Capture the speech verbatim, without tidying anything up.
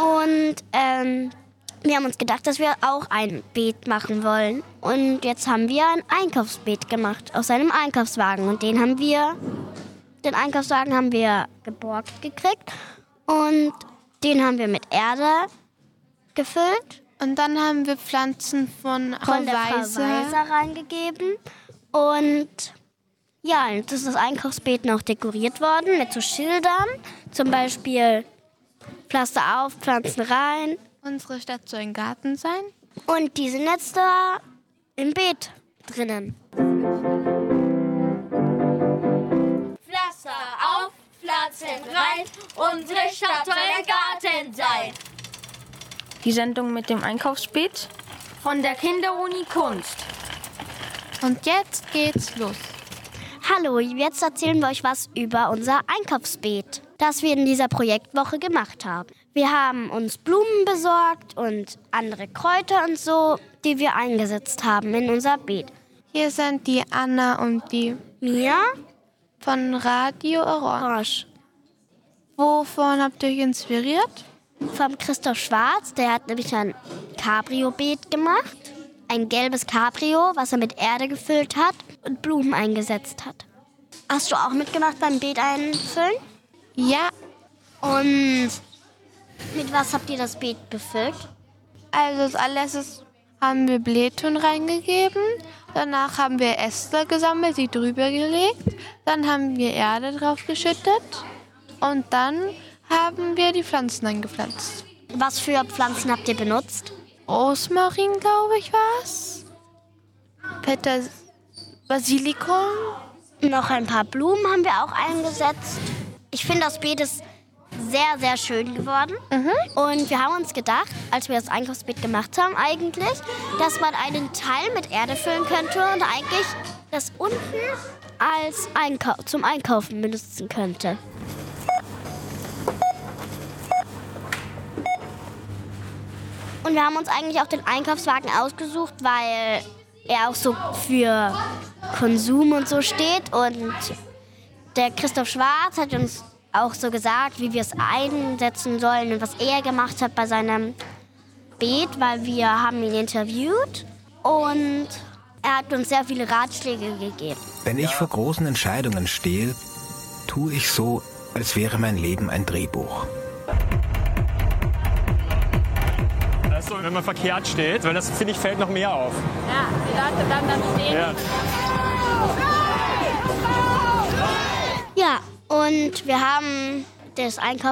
Und ähm, wir haben uns gedacht, dass wir auch ein Beet machen wollen. Und jetzt haben wir ein Einkaufsbeet gemacht aus einem Einkaufswagen. Und den haben wir, den Einkaufswagen haben wir geborgt gekriegt. Und den haben wir mit Erde gefüllt. Und dann haben wir Pflanzen von, von der Frau Weiser reingegeben. Und ja, jetzt ist das Einkaufsbeet noch dekoriert worden mit so Schildern. Zum Beispiel Pflaster auf, Pflanzen rein. Unsere Stadt soll ein Garten sein. Und die sind jetzt da im Beet drinnen. Pflaster auf, Pflanzen rein, unsere Stadt soll ein Garten sein. Die Sendung mit dem Einkaufsbeet von der Kinderuni Kunst. Und jetzt geht's los. Hallo, jetzt erzählen wir euch was über unser Einkaufsbeet, das wir in dieser Projektwoche gemacht haben. Wir haben uns Blumen besorgt und andere Kräuter und so, die wir eingesetzt haben in unser Beet. Hier sind die Anna und die Mia von Radio Orange. Orange. Wovon habt ihr euch inspiriert? Vom Christoph Schwarz, der hat nämlich ein Cabrio-Beet gemacht. Ein gelbes Cabrio, was er mit Erde gefüllt hat und Blumen eingesetzt hat. Hast du auch mitgemacht beim Beet einfüllen? Ja. Und mit was habt ihr das Beet befüllt? Also als allererstes haben wir Blähton reingegeben. Danach haben wir Äste gesammelt, die drüber gelegt. Dann haben wir Erde drauf geschüttet. Und dann haben wir die Pflanzen eingepflanzt. Was für Pflanzen habt ihr benutzt? Rosmarin, glaube ich, war's. Peter Basilikum. Noch ein paar Blumen haben wir auch eingesetzt. Ich finde, das Beet ist sehr, sehr schön geworden. Mhm. Und wir haben uns gedacht, als wir das Einkaufsbeet gemacht haben eigentlich, dass man einen Teil mit Erde füllen könnte und eigentlich das unten als Einkau- zum Einkaufen benutzen könnte. Und wir haben uns eigentlich auch den Einkaufswagen ausgesucht, weil er auch so für Konsum und so steht. Und der Christoph Schwarz hat uns auch so gesagt, wie wir es einsetzen sollen und was er gemacht hat bei seinem Beet, weil wir haben ihn interviewt und er hat uns sehr viele Ratschläge gegeben. Wenn ich vor großen Entscheidungen stehe, tue ich so, als wäre mein Leben ein Drehbuch. Also, wenn man verkehrt steht, weil das, finde ich, fällt noch mehr auf. Ja, die Leute bleiben dann stehen. Ja. Ja, und wir haben das Einkaufs